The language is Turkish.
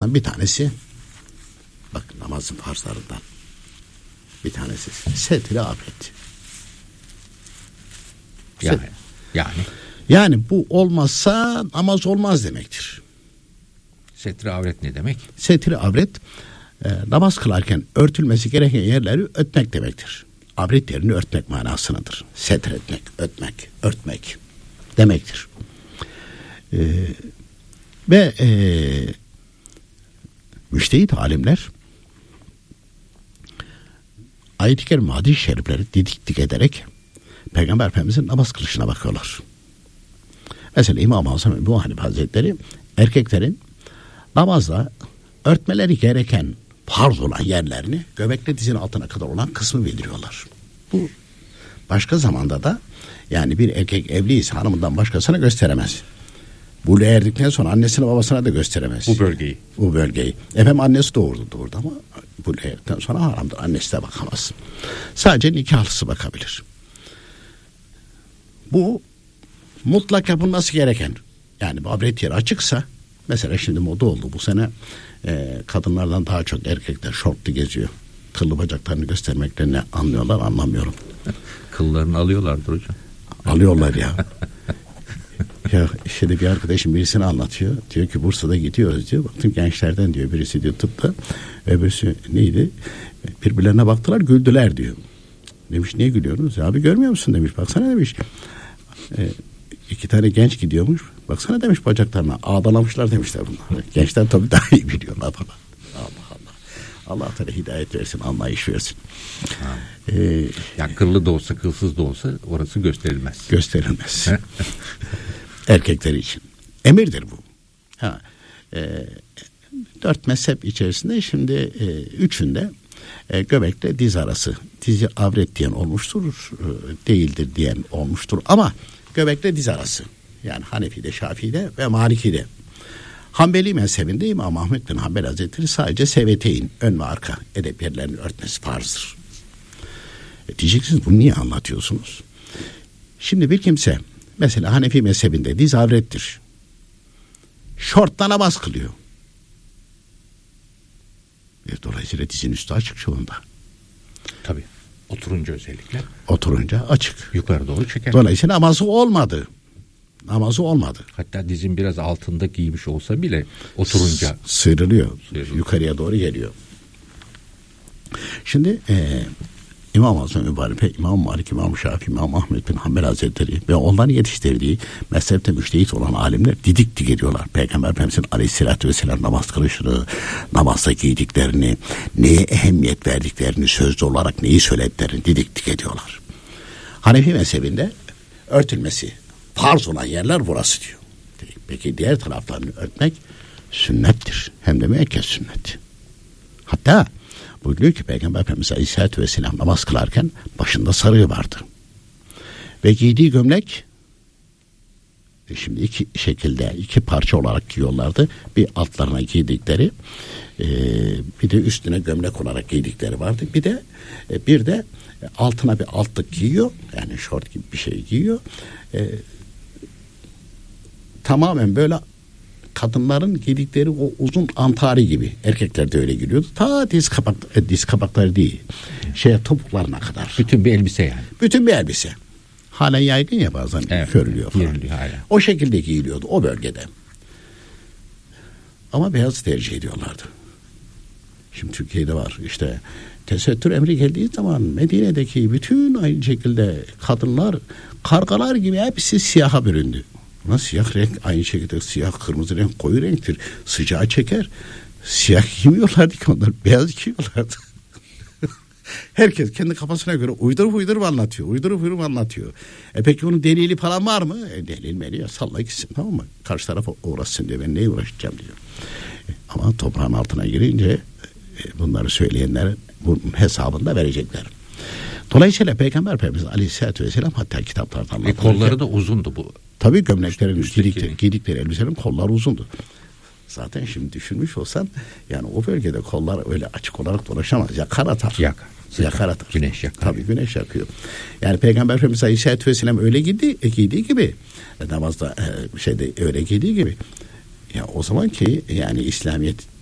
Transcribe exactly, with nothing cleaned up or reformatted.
farzlarından bir tanesi, bak namazın farzlarından bir tanesi setre avret. Yani, yani. Yani bu olmazsa namaz olmaz demektir. Setre avret ne demek? Setre avret e, namaz kılarken örtülmesi gereken yerleri örtmek demektir. Avret yerini örtmek manasındadır. Setretmek, örtmek, örtmek demektir. E, ve e, müştehit alimler ayet-i kerime, hadis-i şerifleri didik dik ederek Peygamber Efendimiz'in namaz kılışına bakıyorlar. Mesela İmam-ı Azam Ebu Hanife Hazretleri erkeklerin namazda örtmeleri gereken farz olan yerlerini göbekle dizin altına kadar olan kısmı bildiriyorlar. Bu başka zamanda da yani bir erkek evliyse hanımından başkasına gösteremez. Bu erdikten sonra annesine babasına da gösteremez. Bu bölgeyi. Bu bölgeyi. Efendim annesi doğurdu doğurdu ama bu erdikten sonra haramdır. Annesi de bakamaz. Sadece nikahlısı bakabilir. Bu mutlak yapılması gereken. Yani bu avret yeri açıksa, mesela şimdi moda oldu bu sene, e, kadınlardan daha çok erkekler şortlu geziyor. Kıllı bacaklarını göstermeklerini anlıyorlar, anlamıyorum. Kıllarını alıyorlardır hocam. Alıyorlar ya. Ya işte bir arkadaşım birisini anlatıyor. Diyor ki Bursa'da gidiyoruz diyor. Baktım gençlerden diyor. Birisi diyor tıpta. Öbürsü neydi? Birbirlerine baktılar, güldüler diyor. Demiş niye gülüyorsunuz? Abi görmüyor musun demiş. Baksana demiş. E, iki tane genç gidiyormuş. Baksana demiş bacaklarına. Ağdalamışlar demişler bunlar. Gençler tabii daha iyi biliyorlar falan. Allah Allah. Allah Teala hidayet versin, anlayış versin. Ee, yani kıllı da olsa kılsız da olsa orası gösterilmez. Gösterilmez. Erkekler için. Emirdir bu. Ha, e, dört mezhep içerisinde şimdi e, üçünde e, göbekle diz arası. Dizi avret diyen olmuştur, e, değildir diyen olmuştur. Ama göbekle diz arası. Yani Hanefi'de, Şafii'de ve Maliki'de. Hanbeli mezhebinde İmam Ahmed bin Hanbel Hazretleri sadece seveteyn, ön ve arka edep yerlerini örtmesi farzdır. E diyeceksiniz bunu niye anlatıyorsunuz? Şimdi bir kimse mesela Hanefi mezhebinde diz avrettir. Şortla namaz kılıyor. E dolayısıyla dizin üstü açık şu anda. Tabii. Oturunca özellikle. Oturunca açık. Yukarı doğru çeker. Dolayısıyla namazı olmadı. Namazı olmadı. Hatta dizin biraz altında giymiş olsa bile oturunca S- sıyrılıyor. Sıyrılıyor. Yukarıya doğru geliyor. Şimdi e, İmam Azam Mübarek, İmam Malik, İmam Şafii, İmam Ahmed bin Hanbel Hazretleri ve onların yetiştirdiği mezhepte müştehit olan alimler didik dik ediyorlar. Peygamber Efendimiz'in Aleyhisselatü Vesselam namaz kılışını, namazda giydiklerini, neye ehemmiyet verdiklerini, sözlü olarak neyi söylediklerini didik dik ediyorlar. Hanefi mezhebinde örtülmesi farz olan yerler burası diyor. Peki diğer taraflarını örtmek sünnettir. Hem de müekked sünnet. Hatta buyuruyor ki Peygamber Efendimiz Aleyhisselatü Vesselam namaz kılarken başında sarığı vardı. Ve giydiği gömlek şimdi iki şekilde iki parça olarak giyiyorlardı. Bir altlarına giydikleri e, bir de üstüne gömlek olarak giydikleri vardı. Bir de e, bir de altına bir altlık giyiyor. Yani şort gibi bir şey giyiyor. E, tamamen böyle kadınların giydikleri o uzun antari gibi. Erkekler de öyle giriyordu. Ta diz kapak e, diz kapakları değil. Şeye topuklarına kadar. Bütün bir elbise yani. Bütün bir elbise. Halen yaygın ya bazen evet, görülüyor falan. Hala. O şekilde giyiliyordu o bölgede. Ama beyaz tercih ediyorlardı. Şimdi Türkiye'de var işte tesettür emri geldiği zaman Medine'deki bütün aynı şekilde kadınlar kargalar gibi hepsi siyaha büründü. Ama siyah renk aynı şekilde siyah kırmızı renk koyu renktir. Sıcağı çeker. Siyah giymiyorlardı ki onlar. Beyaz giyiyorlardı. Herkes kendi kafasına göre uydurup uydurup anlatıyor. Uydurup uydurup anlatıyor. E peki onun delili falan var mı? E delil meliyor. Salla gitsin tamam mı? Karşı tarafa uğraşsın diyor. Ben neye uğraşacağım diyor. E, ama toprağın altına girince e, bunları söyleyenler bunun hesabını da verecekler. Dolayısıyla Peygamber Efendimiz Aleyhisselatü Vesselam hatta kitaplarda anlatıyor. E kolları da uzundu bu. Tabii gömleklerin, Üstteki... giydikleri, giydikleri elbiselerin kolları uzundu. Zaten şimdi düşünmüş olsan yani o bölgede kollar öyle açık olarak dolaşamaz. Yakar atar. Yakar. Yakar atar. Güneş yakar. Tabii güneş yakıyor. Yani Peygamber Efendimiz Aleyhisselatü Vesselam öyle giydi, e, giydiği gibi namazda e, şeyde öyle giydiği gibi ya o zaman ki yani İslamiyet